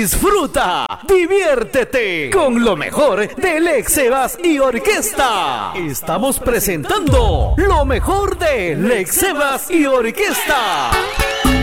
Disfruta, diviértete con lo mejor de Lex Sebas y Orquesta. Estamos presentando lo mejor de Lex Sebas y Orquesta.